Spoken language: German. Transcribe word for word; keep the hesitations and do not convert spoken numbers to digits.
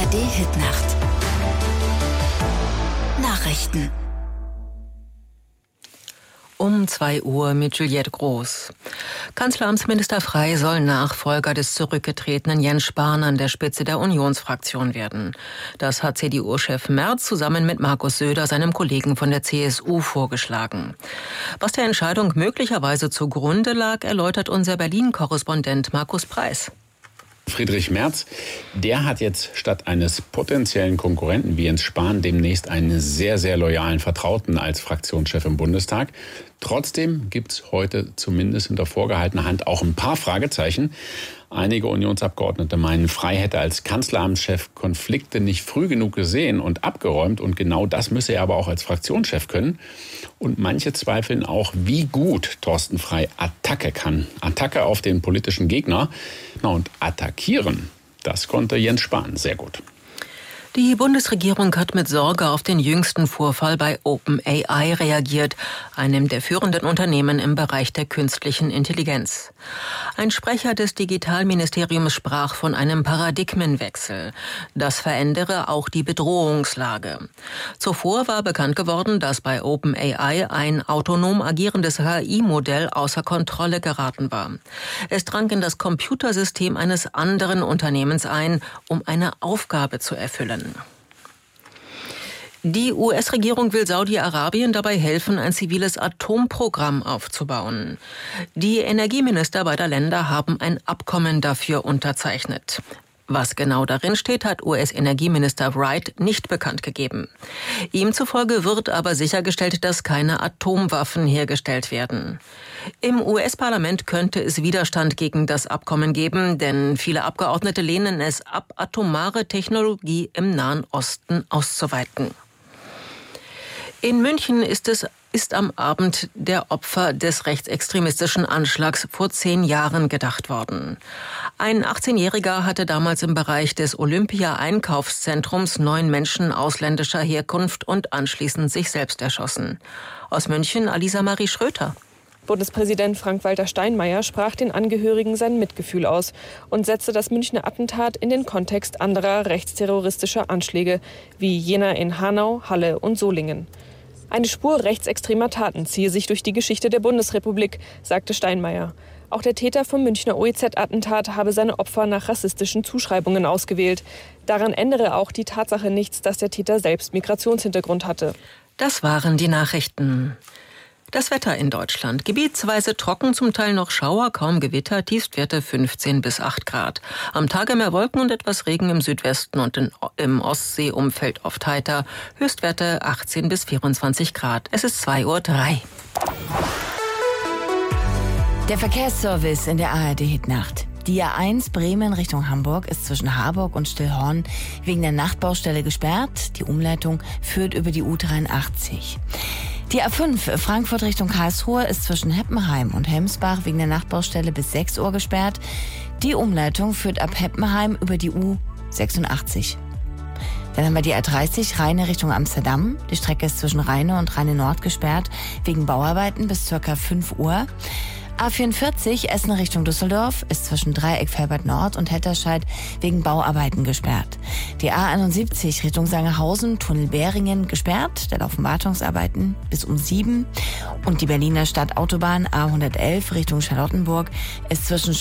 R D Hitnacht. Nachrichten. Um zwei Uhr mit Juliette Groß. Kanzleramtsminister Frey soll Nachfolger des zurückgetretenen Jens Spahn an der Spitze der Unionsfraktion werden. Das hat C D U-Chef Merz zusammen mit Markus Söder, seinem Kollegen von der C S U, vorgeschlagen. Was der Entscheidung möglicherweise zugrunde lag, erläutert unser Berlin-Korrespondent Markus Preis. Friedrich Merz, der hat jetzt statt eines potenziellen Konkurrenten wie Jens Spahn demnächst einen sehr, sehr loyalen Vertrauten als Fraktionschef im Bundestag. Trotzdem gibt es heute zumindest hinter vorgehaltener Hand auch ein paar Fragezeichen. Einige Unionsabgeordnete meinen, Frey hätte als Kanzleramtschef Konflikte nicht früh genug gesehen und abgeräumt. Und genau das müsse er aber auch als Fraktionschef können. Und manche zweifeln auch, wie gut Thorsten Frey Attacke kann. Attacke auf den politischen Gegner. Na, und attackieren, das konnte Jens Spahn sehr gut. Die Bundesregierung hat mit Sorge auf den jüngsten Vorfall bei OpenAI reagiert, einem der führenden Unternehmen im Bereich der künstlichen Intelligenz. Ein Sprecher des Digitalministeriums sprach von einem Paradigmenwechsel. Das verändere auch die Bedrohungslage. Zuvor war bekannt geworden, dass bei OpenAI ein autonom agierendes K I-Modell außer Kontrolle geraten war. Es drang in das Computersystem eines anderen Unternehmens ein, um eine Aufgabe zu erfüllen. Die U S-Regierung will Saudi-Arabien dabei helfen, ein ziviles Atomprogramm aufzubauen. Die Energieminister beider Länder haben ein Abkommen dafür unterzeichnet. Was genau darin steht, hat U S-Energieminister Wright nicht bekannt gegeben. Ihm zufolge wird aber sichergestellt, dass keine Atomwaffen hergestellt werden. Im U S-Parlament könnte es Widerstand gegen das Abkommen geben, denn viele Abgeordnete lehnen es ab, atomare Technologie im Nahen Osten auszuweiten. In München ist es ist am Abend der Opfer des rechtsextremistischen Anschlags vor zehn Jahren gedacht worden. Ein achtzehnjähriger hatte damals im Bereich des Olympia-Einkaufszentrums neun Menschen ausländischer Herkunft und anschließend sich selbst erschossen. Aus München Alisa Marie Schröter. Bundespräsident Frank-Walter Steinmeier sprach den Angehörigen sein Mitgefühl aus und setzte das Münchner Attentat in den Kontext anderer rechtsterroristischer Anschläge, wie jener in Hanau, Halle und Solingen. Eine Spur rechtsextremer Taten ziehe sich durch die Geschichte der Bundesrepublik, sagte Steinmeier. Auch der Täter vom Münchner O E Z-Attentat habe seine Opfer nach rassistischen Zuschreibungen ausgewählt. Daran ändere auch die Tatsache nichts, dass der Täter selbst Migrationshintergrund hatte. Das waren die Nachrichten. Das Wetter in Deutschland. Gebietsweise trocken, zum Teil noch Schauer, kaum Gewitter, Tiefstwerte fünfzehn bis acht Grad. Am Tage mehr Wolken und etwas Regen im Südwesten und in, im Ostseeumfeld oft heiter. Höchstwerte achtzehn bis vierundzwanzig Grad. Es ist zwei Uhr drei. Der Verkehrsservice in der A R D-Hitnacht. Die A eins Bremen Richtung Hamburg ist zwischen Harburg und Stillhorn wegen der Nachtbaustelle gesperrt. Die Umleitung führt über die U dreiundachtzig. Die A fünf Frankfurt Richtung Karlsruhe ist zwischen Heppenheim und Hemsbach wegen der Nachtbaustelle bis sechs Uhr gesperrt. Die Umleitung führt ab Heppenheim über die U sechsundachtzig. Dann haben wir die A dreißig Rheine Richtung Amsterdam. Die Strecke ist zwischen Rheine und Rheine Nord gesperrt wegen Bauarbeiten bis ca. fünf Uhr. A vierundvierzig Essen Richtung Düsseldorf ist zwischen Dreieck-Felbert Nord und Hetterscheid wegen Bauarbeiten gesperrt. Die A einundsiebzig Richtung Sangerhausen, Tunnel Beringen gesperrt. Da laufen Wartungsarbeiten bis um sieben. Und die Berliner Stadtautobahn A hundertelf Richtung Charlottenburg ist zwischen